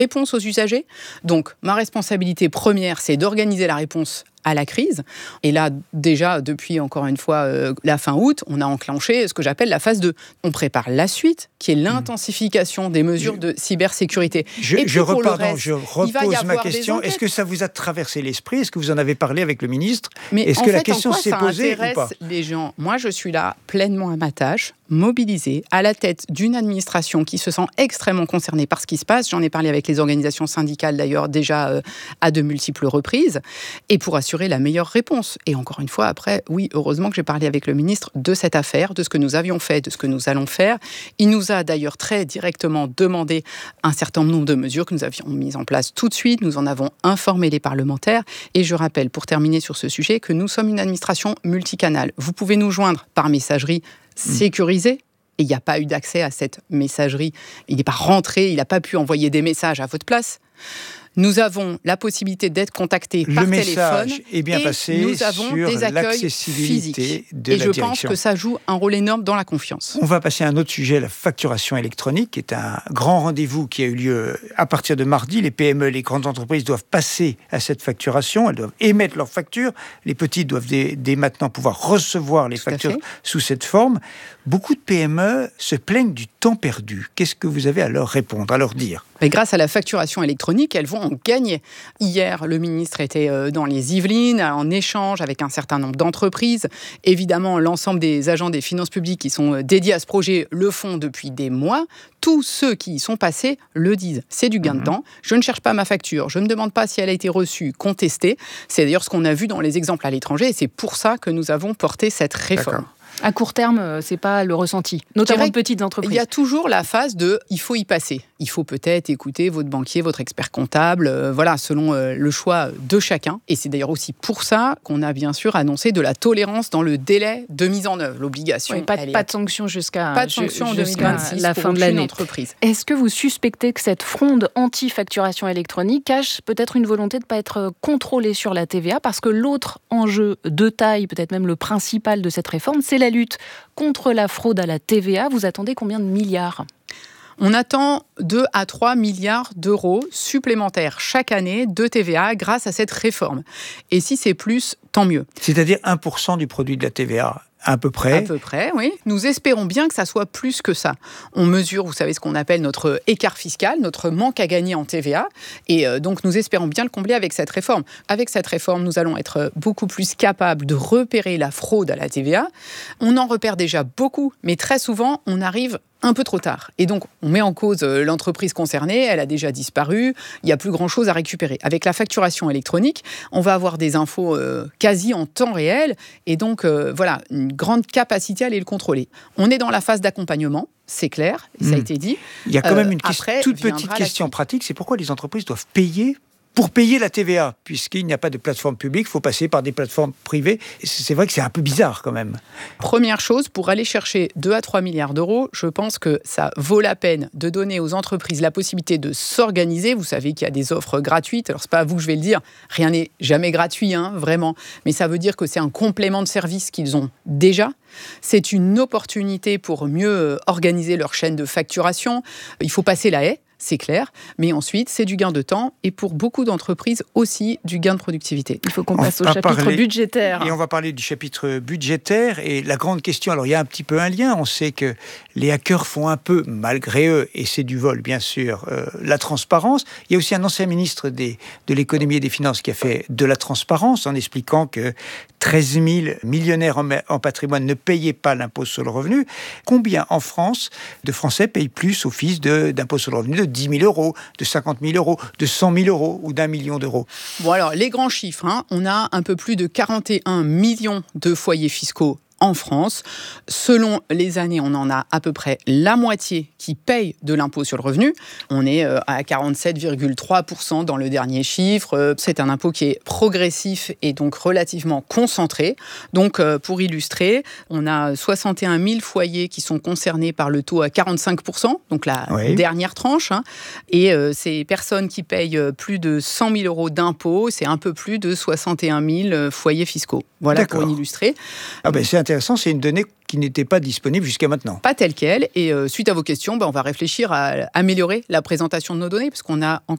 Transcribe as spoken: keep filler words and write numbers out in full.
réponse aux usagers. Donc, ma responsabilité première, c'est d'organiser la réponse à la crise. Et là, déjà, depuis, encore une fois, euh, la fin août, on a enclenché ce que j'appelle la phase deux. On prépare la suite, qui est l'intensification des mesures de cybersécurité. Je, Et je, pour repars, le reste, non, je repose ma question. Est-ce que ça vous a traversé l'esprit ? Est-ce que vous en avez parlé avec le ministre ? Mais Est-ce en que fait, la question en quoi s'est ça posée ou intéresse pas ? les gens ? Moi, je suis là pleinement à ma tâche, mobilisée, à la tête d'une administration qui se sent extrêmement concernée par ce qui se passe. J'en ai parlé avec les organisations syndicales, d'ailleurs, déjà euh, à de multiples reprises, et pour assurer la meilleure réponse. Et encore une fois, après, oui, heureusement que j'ai parlé avec le ministre de cette affaire, de ce que nous avions fait, de ce que nous allons faire. Il nous a d'ailleurs très directement demandé un certain nombre de mesures que nous avions mises en place tout de suite. Nous en avons informé les parlementaires. Et je rappelle, pour terminer sur ce sujet, que nous sommes une administration multicanale. Vous pouvez nous joindre par messagerie sécurisée. Et il n'y a pas eu d'accès à cette messagerie. Il n'est pas rentré, il n'a pas pu envoyer des messages à votre place. Nous avons la possibilité d'être contactés par téléphone. Le message est bien et passé nous avons sur des accueils l'accessibilité physiques. de et la je direction. pense que ça joue un rôle énorme dans la confiance. On va passer à un autre sujet, la facturation électronique, qui est un grand rendez-vous qui a eu lieu à partir de mardi. Les P M E, les grandes entreprises doivent passer à cette facturation. Elles doivent émettre leurs factures. Les petites doivent dès, dès maintenant pouvoir recevoir les Tout à factures fait. sous cette forme. Beaucoup de P M E se plaignent du temps perdu. Qu'est-ce que vous avez à leur répondre, à leur dire ? Mais grâce à la facturation électronique, elles vont en gagner. Hier, le ministre était dans les Yvelines, en échange avec un certain nombre d'entreprises. Évidemment, l'ensemble des agents des finances publiques qui sont dédiés à ce projet le font depuis des mois. Tous ceux qui y sont passés le disent. C'est du gain mmh. de temps. Je ne cherche pas ma facture. Je ne demande pas si elle a été reçue, contestée. C'est d'ailleurs ce qu'on a vu dans les exemples à l'étranger. Et c'est pour ça que nous avons porté cette réforme. D'accord. À court terme, c'est pas le ressenti, notamment de petites entreprises. Il y a toujours la phase de « il faut y passer ». Il faut peut-être écouter votre banquier, votre expert comptable, euh, voilà, selon euh, le choix de chacun. Et c'est d'ailleurs aussi pour ça qu'on a bien sûr annoncé de la tolérance dans le délai de mise en œuvre. L'obligation, oui, pas, elle pas est... de sanctions jusqu'à, pas de sanctions en deux mille vingt-six la pour fin de l'année. Entreprise. Est-ce que vous suspectez que cette fronde anti-facturation électronique cache peut-être une volonté de ne pas être contrôlée sur la T V A ? Parce que l'autre enjeu de taille, peut-être même le principal de cette réforme, c'est la lutte contre la fraude à la T V A. Vous attendez combien de milliards ? On attend deux à trois milliards d'euros supplémentaires chaque année de T V A grâce à cette réforme. Et si c'est plus, tant mieux. C'est-à-dire un pour cent du produit de la T V A. À peu près. À peu près, oui. Nous espérons bien que ça soit plus que ça. On mesure, vous savez, ce qu'on appelle notre écart fiscal, notre manque à gagner en T V A. Et euh, donc, nous espérons bien le combler avec cette réforme. Avec cette réforme, nous allons être beaucoup plus capables de repérer la fraude à la T V A. On en repère déjà beaucoup, mais très souvent, on arrive un peu trop tard. Et donc, on met en cause l'entreprise concernée, elle a déjà disparu, il n'y a plus grand-chose à récupérer. Avec la facturation électronique, on va avoir des infos euh, quasi en temps réel, et donc, euh, voilà, une grande capacité à aller le contrôler. On est dans la phase d'accompagnement, c'est clair, ça a mmh. été dit. Il y a quand même une euh, question, toute petite question pratique, c'est pourquoi les entreprises doivent payer pour payer la T V A, puisqu'il n'y a pas de plateforme publique, il faut passer par des plateformes privées. C'est vrai que c'est un peu bizarre quand même. Première chose, pour aller chercher deux à trois milliards d'euros, je pense que ça vaut la peine de donner aux entreprises la possibilité de s'organiser. Vous savez qu'il y a des offres gratuites, alors c'est pas à vous que je vais le dire, rien n'est jamais gratuit, hein, vraiment, mais ça veut dire que c'est un complément de service qu'ils ont déjà. C'est une opportunité pour mieux organiser leur chaîne de facturation. Il faut passer la haie. C'est clair, mais ensuite, c'est du gain de temps et pour beaucoup d'entreprises aussi du gain de productivité. Il faut qu'on passe au chapitre parler, budgétaire. Et on va parler du chapitre budgétaire et la grande question, alors il y a un petit peu un lien, on sait que les hackers font un peu, malgré eux, et c'est du vol bien sûr, euh, la transparence. Il y a aussi un ancien ministre des, de l'économie et des finances qui a fait de la transparence en expliquant que treize mille millionnaires en, en patrimoine ne payaient pas l'impôt sur le revenu. Combien en France de Français payent plus au fisc de, d'impôt sur le revenu de dix mille euros, de cinquante mille euros, de cent mille euros ou d'un million d'euros? Bon alors, les grands chiffres, hein, on a un peu plus de quarante et un millions de foyers fiscaux en France. Selon les années, on en a à peu près la moitié qui payent de l'impôt sur le revenu. On est à quarante-sept virgule trois pour cent dans le dernier chiffre. C'est un impôt qui est progressif et donc relativement concentré. Donc, pour illustrer, on a soixante et un mille foyers qui sont concernés par le taux à quarante-cinq pour cent, donc la oui. dernière tranche. Hein. Et euh, ces personnes qui payent plus de cent mille euros d'impôt, c'est un peu plus de soixante et un mille foyers fiscaux. Voilà D'accord. pour illustrer. Ah ben c'est intéressant, c'est une donnée qui n'était pas disponible jusqu'à maintenant. Pas telle quelle. Et euh, suite à vos questions, ben, on va réfléchir à améliorer la présentation de nos données, parce qu'on a encore